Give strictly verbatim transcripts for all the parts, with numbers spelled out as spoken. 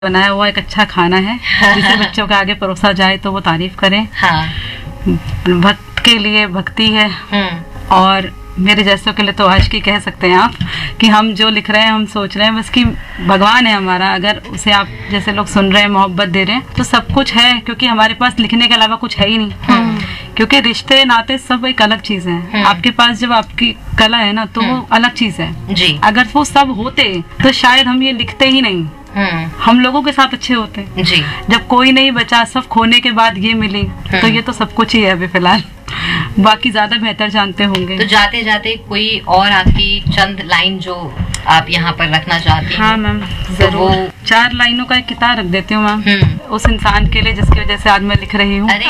बनाया हुआ एक अच्छा खाना है जिसे बच्चों के आगे परोसा जाए तो वो तारीफ करें। हाँ। भक्त के लिए भक्ति है और मेरे जैसों के लिए तो आज की कह सकते हैं आप कि हम जो लिख रहे हैं हम सोच रहे हैं बस कि भगवान है हमारा, अगर उसे आप जैसे लोग सुन रहे हैं मोहब्बत दे रहे हैं तो सब कुछ है, क्योंकि हमारे पास लिखने के अलावा कुछ है ही नहीं। क्योंकि रिश्ते नाते सब एक अलग चीज है। आपके पास जब आपकी कला है ना तो वो अलग चीज है जी। अगर वो सब होते तो शायद हम ये लिखते ही नहीं, हम लोगों के साथ अच्छे होते जी। जब कोई नहीं बचा, सब खोने के बाद ये मिली तो ये तो सब कुछ ही है अभी फिलहाल, बाकी ज्यादा बेहतर जानते होंगे। तो जाते जाते कोई और आपकी चंद लाइन जो आप यहाँ पर रखना चाहती हैं? हाँ मैम जरूर। तो वो चार लाइनों का एक किताब रख देती हूँ मैम उस इंसान के लिए जिसकी वजह से आज मैं लिख रही हूँ। अरे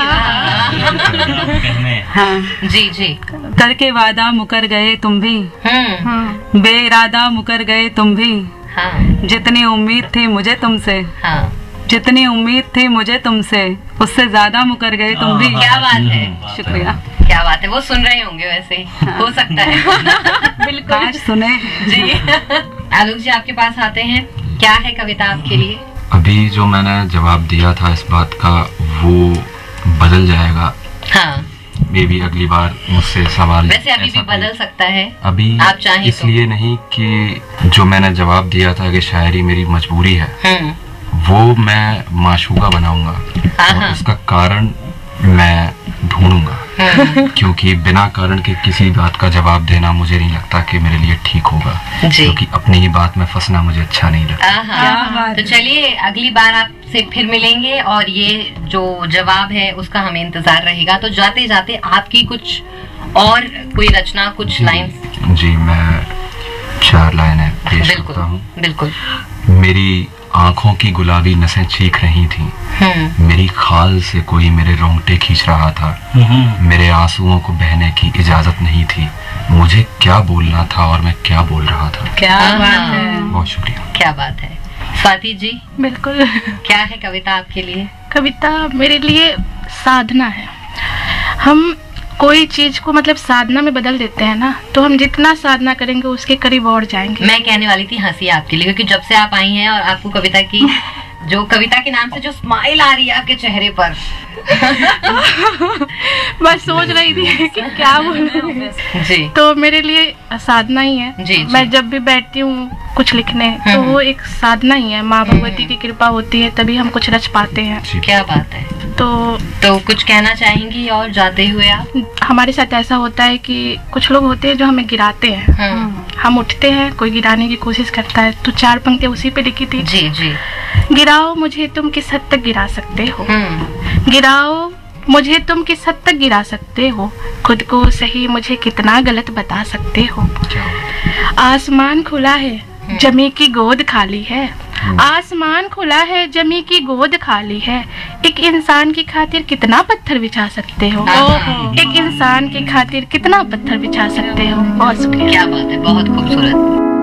वाह। हाँ जी जी। करके वादा मुकर गए तुम भी, बेइरादा मुकर गए तुम भी, हाँ। जितनी उम्मीद थी मुझे तुमसे, हाँ। जितनी उम्मीद थी मुझे तुमसे उससे ज्यादा मुकर गए तुम भी। क्या बात है, शुक्रिया। क्या बात है, वो सुन रहे होंगे वैसे ही। हाँ। हो सकता है। बिल्कुल सुने जी। आलोक जी आपके पास आते हैं, क्या है कविता आपके लिए? अभी जो मैंने जवाब दिया था इस बात का वो बदल जाएगा। हाँ। मे भी अगली बार मुझसे सवाल वैसे अभी भी बदल सकता है अभी आप चाहें इसलिए तो। नहीं कि जो मैंने जवाब दिया था कि शायरी मेरी मजबूरी है वो मैं माशूका बनाऊंगा और उसका कारण मैं ढूंढूंगा, क्योंकि बिना कारण के किसी बात का जवाब देना मुझे नहीं लगता कि मेरे लिए ठीक होगा, क्योंकि अपनी ही बात में फंसना मुझे अच्छा नहीं लगता। तो चलिए अगली बार आपसे फिर मिलेंगे और ये जो जवाब है उसका हमें इंतजार रहेगा। तो जाते जाते आपकी कुछ और कोई रचना, कुछ लाइंस? जी मैं चार लाइनें पेश करता हूँ। बिल्कुल। मेरी आंखों की गुलाबी नसें चीख रही थी, मेरी खाल से कोई मेरे रोंगटे खींच रहा था, मेरे आंसुओं को बहने की इजाजत नहीं थी, मुझे क्या बोलना था और मैं क्या बोल रहा था। क्या बात है, बहुत शुक्रिया। क्या बात है। स्वाति जी बिल्कुल। क्या है कविता आपके लिए? कविता मेरे लिए साधना है। हम कोई चीज को मतलब साधना में बदल देते हैं ना, तो हम जितना साधना करेंगे उसके करीब और जाएंगे। मैं कहने वाली थी हंसी आपके लिए, क्योंकि जब से आप आई हैं और आपको कविता की जो कविता के नाम से जो स्माइल आ रही है आपके चेहरे पर बस सोच रही थी कि क्या बोलूं। जी। तो मेरे लिए साधना ही है। जी, जी। मैं जब भी बैठती हूँ कुछ लिखने तो वो एक साधना ही है। माँ भगवती की कृपा होती है तभी हम कुछ रच पाते हैं। क्या बात है। तो तो कुछ कहना चाहेंगी और जाते हुए आप? हमारे साथ ऐसा होता है कि कुछ लोग होते हैं जो हमें गिराते हैं, हम उठते हैं, कोई गिराने की कोशिश करता है। तो चार पंक्तियां उसी पे लिखी थी। जी जी। गिराओ मुझे तुम किस हद तक गिरा सकते हो, गिराओ मुझे तुम किस हद तक गिरा सकते हो, खुद को सही मुझे कितना गलत बता सकते हो। आसमान खुला है जमी की गोद खाली है, आसमान खुला है जमी की गोद खाली है, एक इंसान की खातिर कितना पत्थर बिछा सकते हो, एक इंसान की खातिर कितना पत्थर बिछा सकते हो। बहुत शुक्रिया। क्या बात है, बहुत खूबसूरत।